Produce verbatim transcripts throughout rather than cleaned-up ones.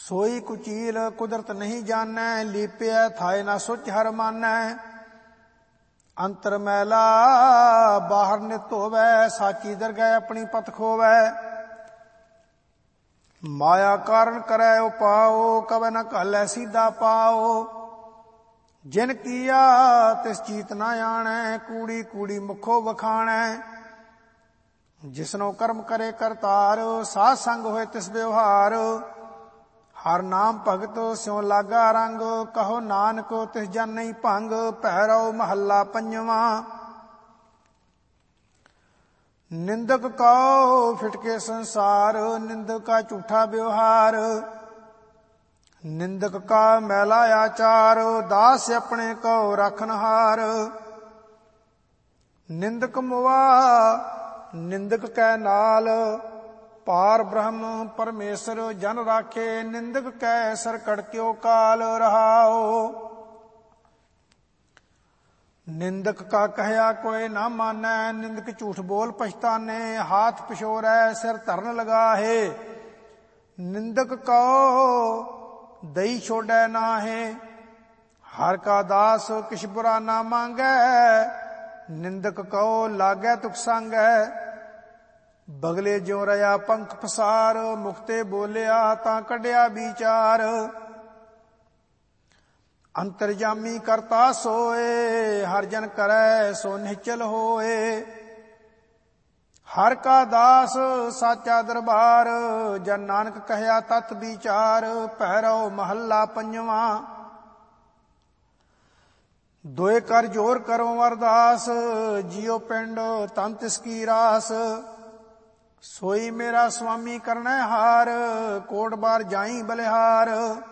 सोई कुचील कुदरत नहीं जानै, लीपिया थाए ना सुच हर मानै। अंतर मैला बाहर नित होवै, साची दरगह अपनी पत खोवै। माया कारण करै उपाओ, कवै न घालै सीधा पाओ। जिन किया तिस चीत ना आणै, कूड़ी कूड़ी मुखो वखाणै। जिसनो कर्म करे करतार, साध संग होए तिस व्यवहार। हर नाम भगत स्यों लागा रंग, कहो नानक तिस जन नहीं भंग। भैरव महला पंजवा। निंदक कहो फिटके संसार, निंदक का झूठा व्यवहार। निंदक का मैला आचार, दास अपने को रखनहार। निंदक मुआ निंदक कै नाल, पार ब्रह्म परमेश्वर जन राखे। निंदक कै सर कड़क्यो काल रहाओ। निंदक का कहया कोई ना मानै, निंदक झूठ बोल पछताने। हाथ पिछोरै सिर धरन लगाहे, निंदक को दई छोड़ै नाहे। हर का दास किछ बुरा ना मांगै, निंदक को लागै तुक सांगै। बगले ज्यों रया पंख पसार, मुखते बोलिया तां कढिया विचार। अंतरजामी करता सोए, हर जन करै सो निश्चल होए। हर का दास साचा दरबार, जन नानक कहया तत विचार। भैरव महला पंजवा। दोए कर जोर करो अरदास, जियो पिंड तन तिसकी रास। सोई मेरा स्वामी करनै हार, कोट बार जाई बलिहार।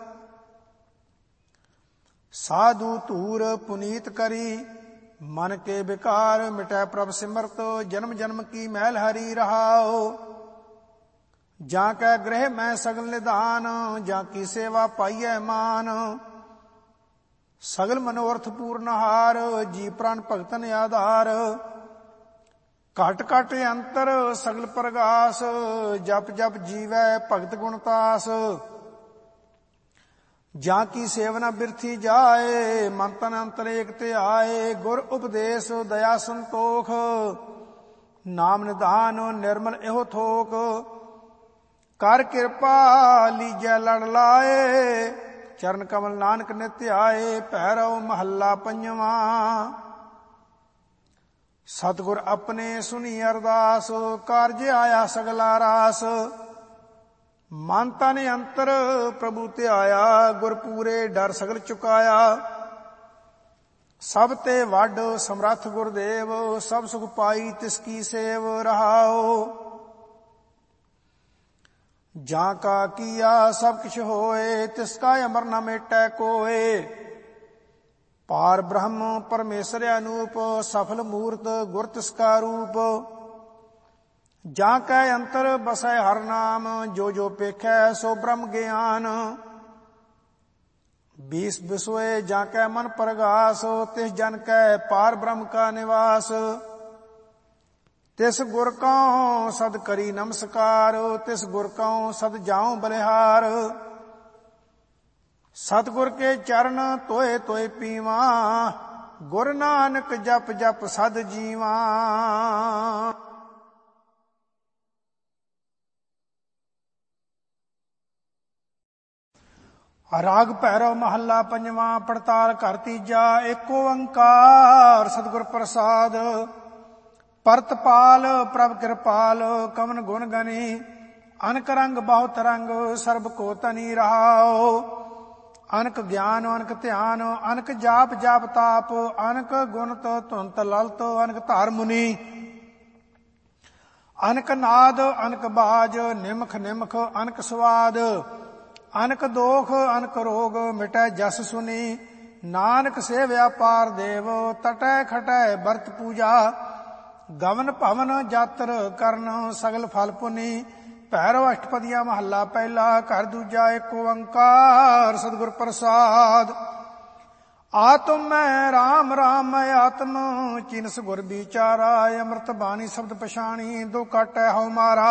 साधु धूर पुनीत करी, मन के विकार। मिटै प्रभ सिमरत, जन्म जन्म की मैल हरी रहाओ। जाकै गृह मैं सगल निधान, जाकी सेवा पाइयै मान। सगल मनोरथ पूर्ण हार, जी प्राण भगतन आधार। घट घट अंतर सगल प्रगास, जप जप जीवै भगत गुणतास। जाकी सेवना बिरथी जाए, मन तन अंतर एक ते आए। गुर उपदेश दया संतोख, नाम निधान निर्मल एहो थोक। कर कृपा लीजै लड़ लाए, चरण कमल नानक नित्य आए। भैरव महला पंजवा। सतगुर अपने सुनी अरदास, कारज आया सगला रास। मन तन अंतर प्रभु ते आया, गुर पूरे डर सगल चुकाया। सब ते वड समरथ गुरदेव, सब सुख पाई तिसकी सेव रहाओ। जा का किया सब किछ होए, तिसका अमर न मेटै कोय। पार ब्रह्म परमेश्वर अनूप, सफल मूर्त गुर तिसका रूप। जाकै अंतर बसै हर नाम, जो जो पेखै सो ब्रह्म ज्ञान। बीस बिसोए जाकै मन प्रगास, तिस जन कै पार ब्रह्म का निवास। तिस गुर कौ सद करी नमस्कार, तिस गुर कौ सद जाऊं बलिहार। सतगुर के चरण तोए तोए पीवा, गुर नानक जप जप सद जीवा। राग भैरव महला पंजवा। पड़ताल कर तीजा, एक ओंकार सतगुर प्रसाद। परतपाल प्रभ कृपाल, कवन गुण गनी। अनक रंग बहुत रंग, सर्ब को तनी रहाओ। अनक ज्ञान अनक ध्यान, अनक जाप जाप ताप। अनक गुणत धुंत ललत, अनक धार मुनि। अनक नाद अनक बाज, निमख निमख अनक स्वाद। अनक दोख अनक रोग, मिटै जस सुनी। नानक सेव्या पार देव, तटै खटै बरत पूजा। गवन भवन जातर करन, सगल फल पुनी। भैरव अष्टपदिया महला पहला। घर दूजा, एक ओंकार सतगुर प्रसाद। आत्म मैं राम राम मैं आत्म, चिनस गुर बिचारा। अमृत बानी शब्द पछाणी, दो काटै हौ मारा।